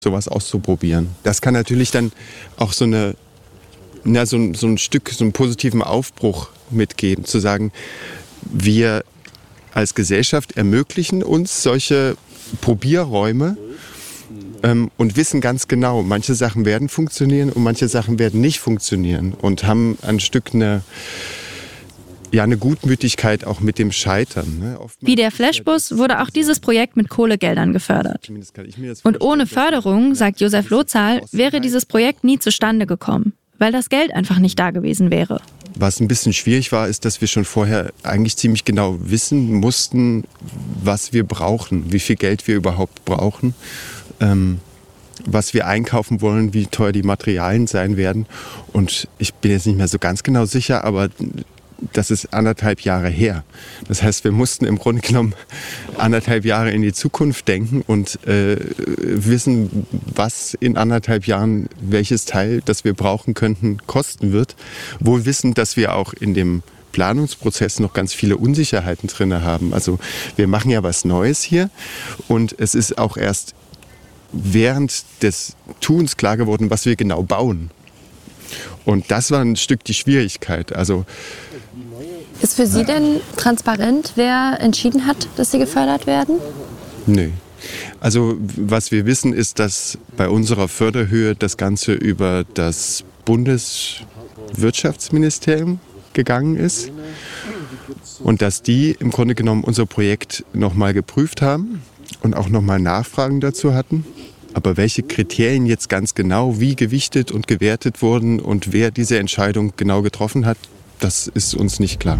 sowas auszuprobieren. Das kann natürlich dann auch so ein Stück, so einen positiven Aufbruch mitgeben, zu sagen, wir als Gesellschaft ermöglichen uns solche Probierräume und wissen ganz genau, manche Sachen werden funktionieren und manche Sachen werden nicht funktionieren und haben ein Stück eine Gutmütigkeit auch mit dem Scheitern. Ne? Wie der Flashbus wurde auch dieses Projekt mit Kohlegeldern gefördert. Und ohne Förderung, sagt Josef Lozahl, wäre dieses Projekt nie zustande gekommen, weil das Geld einfach nicht da gewesen wäre. Was ein bisschen schwierig war, ist, dass wir schon vorher eigentlich ziemlich genau wissen mussten, was wir brauchen, wie viel Geld wir überhaupt brauchen, was wir einkaufen wollen, wie teuer die Materialien sein werden. Und ich bin jetzt nicht mehr so ganz genau sicher, aber das ist 1,5 Jahre her. Das heißt, wir mussten im Grunde genommen 1,5 Jahre in die Zukunft denken und wissen, was in 1,5 Jahren welches Teil, das wir brauchen könnten, kosten wird. Wohl wissen, dass wir auch in dem Planungsprozess noch ganz viele Unsicherheiten drin haben. Also wir machen ja was Neues hier und es ist auch erst während des Tuns klar geworden, was wir genau bauen. Und das war ein Stück die Schwierigkeit. Also ist für Sie denn transparent, wer entschieden hat, dass Sie gefördert werden? Nö. Also was wir wissen, ist, dass bei unserer Förderhöhe das Ganze über das Bundeswirtschaftsministerium gegangen ist und dass die im Grunde genommen unser Projekt nochmal geprüft haben und auch nochmal Nachfragen dazu hatten. Aber welche Kriterien jetzt ganz genau wie gewichtet und gewertet wurden und wer diese Entscheidung genau getroffen hat, das ist uns nicht klar.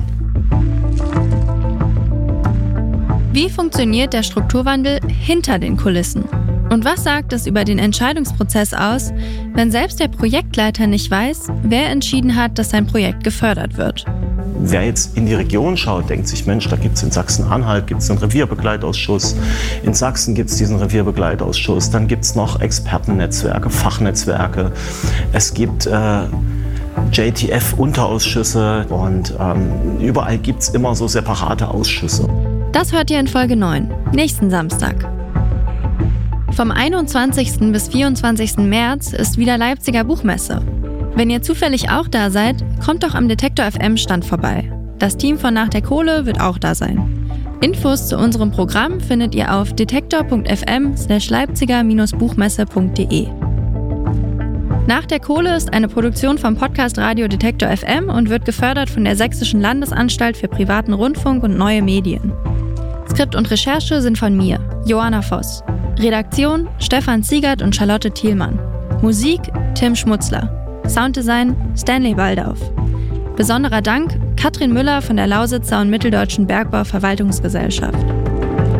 Wie funktioniert der Strukturwandel hinter den Kulissen? Und was sagt es über den Entscheidungsprozess aus, wenn selbst der Projektleiter nicht weiß, wer entschieden hat, dass sein Projekt gefördert wird? Wer jetzt in die Region schaut, denkt sich, Mensch, da gibt es in Sachsen-Anhalt einen Revierbegleitausschuss, in Sachsen gibt es diesen Revierbegleitausschuss, dann gibt es noch Expertennetzwerke, Fachnetzwerke, es gibt JTF-Unterausschüsse und überall gibt es immer so separate Ausschüsse. Das hört ihr in Folge 9, nächsten Samstag. Vom 21. bis 24. März ist wieder Leipziger Buchmesse. Wenn ihr zufällig auch da seid, kommt doch am Detektor FM Stand vorbei. Das Team von Nach der Kohle wird auch da sein. Infos zu unserem Programm findet ihr auf detektor.fm/leipziger-buchmesse.de. Nach der Kohle ist eine Produktion vom Podcast Radio Detektor FM und wird gefördert von der Sächsischen Landesanstalt für privaten Rundfunk und neue Medien. Skript und Recherche sind von mir, Johanna Voss. Redaktion Stefan Ziegert und Charlotte Thielmann. Musik Tim Schmutzler. Sounddesign Stanley Baldauf. Besonderer Dank Katrin Müller von der Lausitzer und Mitteldeutschen Bergbau-Verwaltungsgesellschaft.